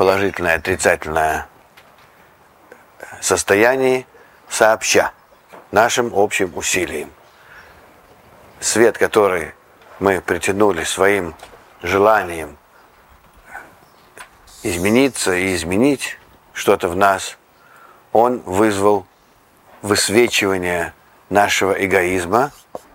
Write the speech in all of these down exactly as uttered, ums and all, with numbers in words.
положительное, отрицательное состояние сообща нашим общим усилиям. Свет, который мы притянули своим желанием измениться и изменить что-то в нас, он вызвал высвечивание нашего эгоизма.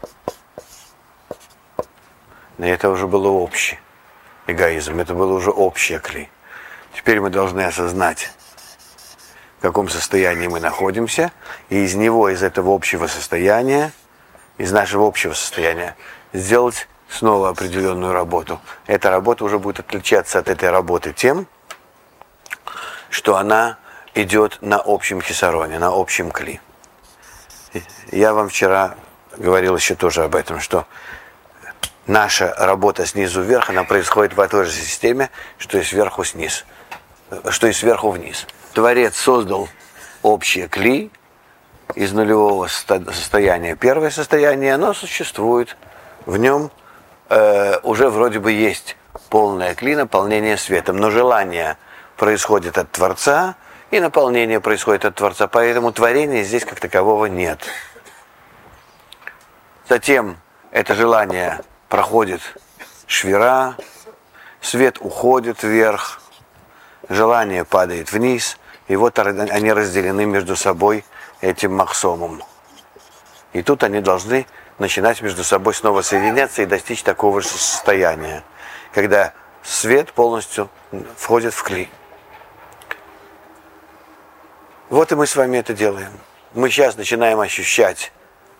И это уже было общий эгоизм, это было уже общее кли. Теперь мы должны осознать, в каком состоянии мы находимся, и из него, из этого общего состояния, из нашего общего состояния, сделать снова определенную работу. Эта работа уже будет отличаться от этой работы тем, что она идет на общем хисароне, на общем кли. Я вам вчера говорил еще тоже об этом, что наша работа снизу вверх, она происходит в той же системе, что и сверху вниз, что и сверху вниз. Творец создал общее кли из нулевого состояния. Первое состояние, оно существует. В нем э, уже вроде бы есть полное кли, наполнение светом. Но желание происходит от Творца, и наполнение происходит от Творца. Поэтому творения здесь как такового нет. Затем это желание проходит швира, свет уходит вверх, желание падает вниз, и вот они разделены между собой этим махсомом. И тут они должны начинать между собой снова соединяться и достичь такого же состояния, когда свет полностью входит в кли. Вот и мы с вами это делаем. Мы сейчас начинаем ощущать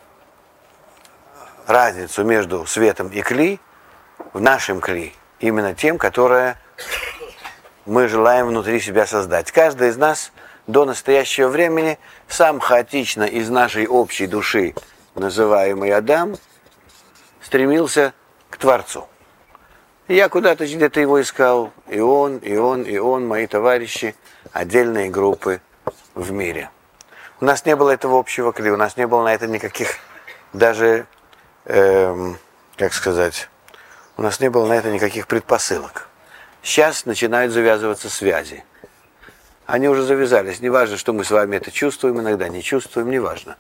разницу между светом и кли в нашем кли, именно тем, которое мы желаем внутри себя создать. Каждый из нас до настоящего времени сам хаотично из нашей общей души, называемый Адам, стремился к Творцу. И я куда-то где-то его искал, и он, и он, и он, мои товарищи, отдельные группы в мире. У нас не было этого общего кли, у нас не было на это никаких даже, эм, как сказать, у нас не было на это никаких предпосылок. Сейчас начинают завязываться связи. Они уже завязались. Неважно, что мы с вами это чувствуем, иногда не чувствуем, неважно.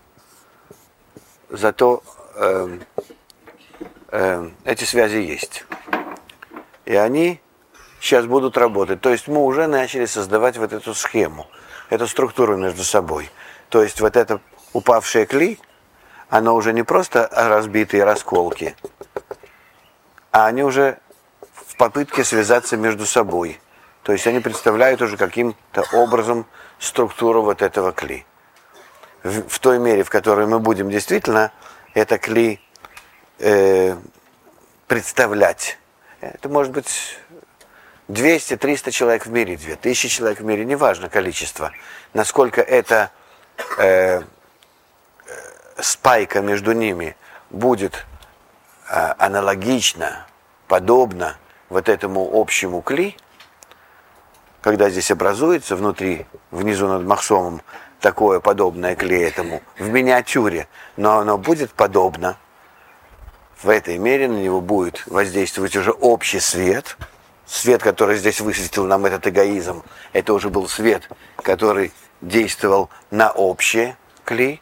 Зато эм, эм, эти связи есть. И они сейчас будут работать. То есть мы уже начали создавать вот эту схему, эту структуру между собой. То есть вот это упавшее кли, оно уже не просто разбитые расколки, а они уже в попытке связаться между собой. То есть они представляют уже каким-то образом структуру вот этого кли. В, в той мере, в которой мы будем действительно это кли э, представлять. Это может быть двести-триста человек в мире, две тысячи человек в мире, неважно количество. Насколько эта э, спайка между ними будет э, аналогична, подобна вот этому общему кли, когда здесь образуется внутри, внизу над махсомом, такое подобное кли этому, в миниатюре, но оно будет подобно, в этой мере на него будет воздействовать уже общий свет. Свет, который здесь высветил нам этот эгоизм, это уже был свет, который действовал на общее кли.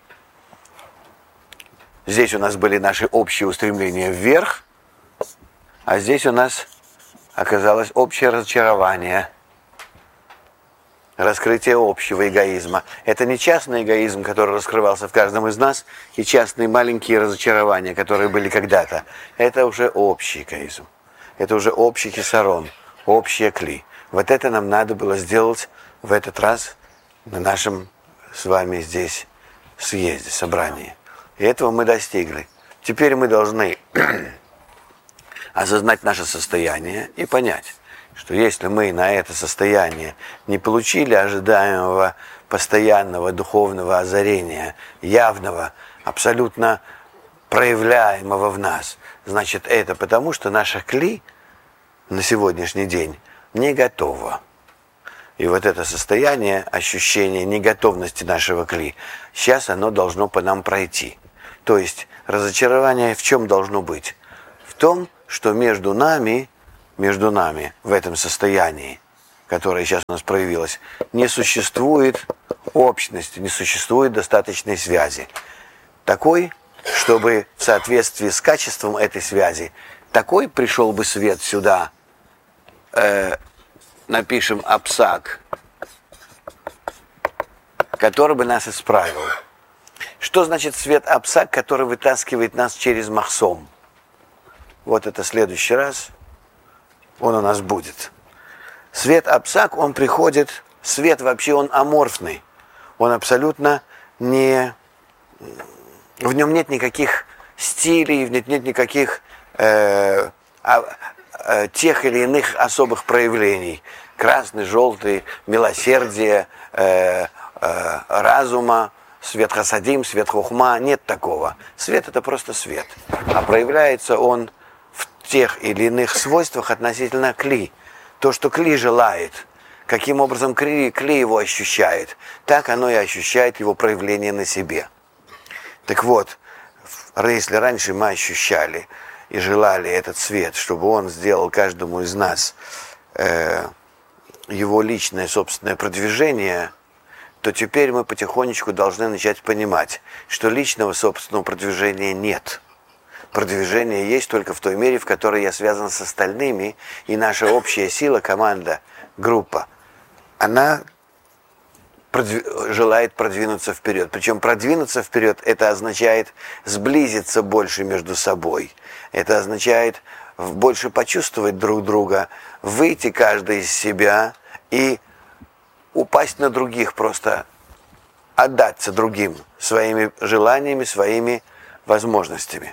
Здесь у нас были наши общие устремления вверх, а здесь у нас оказалось общее разочарование, раскрытие общего эгоизма. Это не частный эгоизм, который раскрывался в каждом из нас, и частные маленькие разочарования, которые были когда-то. Это уже общий эгоизм. Это уже общий хисарон, общее кли. Вот это нам надо было сделать в этот раз на нашем с вами здесь съезде, собрании. И этого мы достигли. Теперь мы должны осознать наше состояние и понять, что если мы на это состояние не получили ожидаемого постоянного духовного озарения, явного, абсолютно проявляемого в нас, значит, это потому, что наша кли на сегодняшний день не готова. И вот это состояние, ощущение неготовности нашего кли, сейчас оно должно по нам пройти. То есть разочарование в чем должно быть? В том, что между нами, между нами в этом состоянии которая сейчас у нас проявилась, не существует общности, не существует достаточной связи. Такой, чтобы в соответствии с качеством этой связи, такой пришел бы свет сюда, э, напишем апсак, который бы нас исправил. Что значит свет апсак, который вытаскивает нас через махсом? Вот это в следующий раз он у нас будет. Свет апсак, он приходит, свет вообще он аморфный, он абсолютно не, в нем нет никаких стилей, в нем нет никаких э, а, э, тех или иных особых проявлений. Красный, желтый, милосердие, э, э, разума, свет хасадим, свет хухма, нет такого. Свет это просто свет, а проявляется он в тех или иных свойствах относительно кли. То, что кли желает, каким образом кли, кли его ощущает, так оно и ощущает его проявление на себе. Так вот, если раньше мы ощущали и желали этот свет, чтобы он сделал каждому из нас э, его личное собственное продвижение, то теперь мы потихонечку должны начать понимать, что личного собственного продвижения нет. Продвижение есть только в той мере, в которой я связан с остальными, и наша общая сила, команда, группа, она продв... желает продвинуться вперед. Причем продвинуться вперед, это означает сблизиться больше между собой. Это означает больше почувствовать друг друга, выйти каждый из себя и упасть на других, просто отдаться другим своими желаниями, своими возможностями.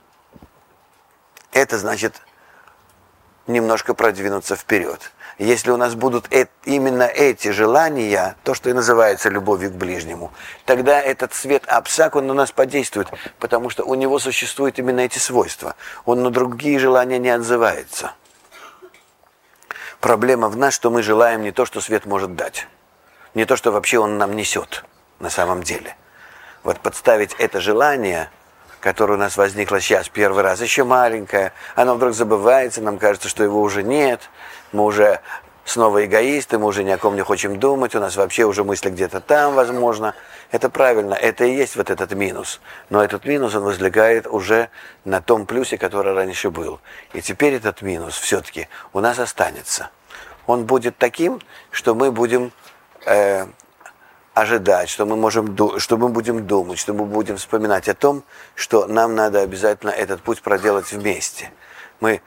Это значит немножко продвинуться вперед. Если у нас будут э- именно эти желания, то, что и называется любовью к ближнему, тогда этот свет апсак, он на нас подействует, потому что у него существуют именно эти свойства. Он на другие желания не отзывается. Проблема в нас, что мы желаем не то, что свет может дать, не то, что вообще он нам несет на самом деле. Вот подставить это желание, которое у нас возникло сейчас первый раз, еще маленькое, оно вдруг забывается, нам кажется, что его уже нет, мы уже снова эгоисты, мы уже ни о ком не хотим думать, у нас вообще уже мысли где-то там, возможно. Это правильно, это и есть вот этот минус. Но этот минус, он возлегает уже на том плюсе, который раньше был. И теперь этот минус все-таки у нас останется. Он будет таким, что мы будем э, ожидать, что мы, можем, что мы будем думать, что мы будем вспоминать о том, что нам надо обязательно этот путь проделать вместе. Мы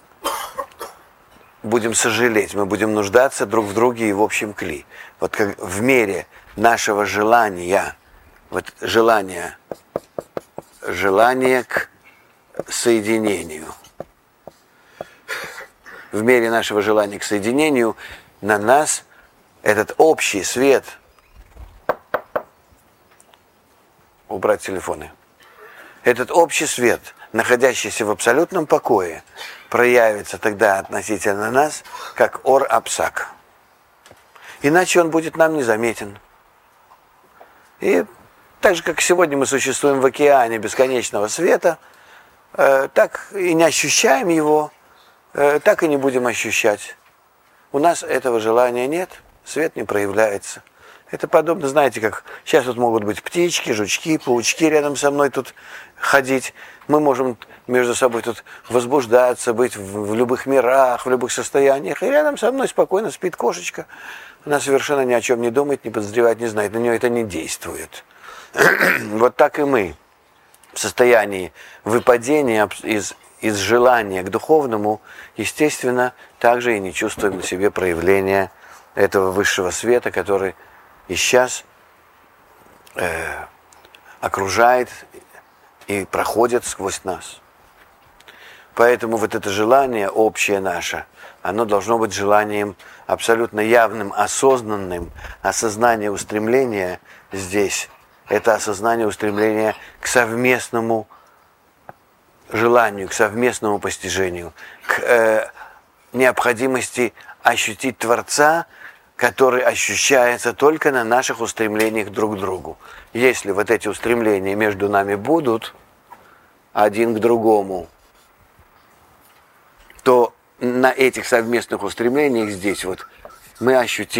будем сожалеть, мы будем нуждаться друг в друге и в общем кли. Вот как в мере нашего желания, вот желание, желание к соединению. В мере нашего желания к соединению на нас этот общий свет, убрать телефоны, этот общий свет, находящийся в абсолютном покое, проявится тогда относительно нас, как ор-апсак. Иначе он будет нам незаметен. И так же, как сегодня мы существуем в океане бесконечного света, э, так и не ощущаем его, э, так и не будем ощущать. У нас этого желания нет, свет не проявляется. Это подобно, знаете, как сейчас тут могут быть птички, жучки, паучки рядом со мной тут ходить. Мы можем между собой тут возбуждаться, быть в, в любых мирах, в любых состояниях. И рядом со мной спокойно спит кошечка. Она совершенно ни о чем не думает, не подозревает, не знает. На нее это не действует. Вот так и мы в состоянии выпадения из, из желания к духовному, естественно, также и не чувствуем на себе проявления этого высшего света, который и сейчас э, окружает и проходит сквозь нас. Поэтому вот это желание общее наше, оно должно быть желанием абсолютно явным, осознанным. Осознание устремления здесь – это осознание устремления к совместному желанию, к совместному постижению, к э, необходимости ощутить Творца, который ощущается только на наших устремлениях друг к другу. Если вот эти устремления между нами будут один к другому, то на этих совместных устремлениях здесь вот мы ощутим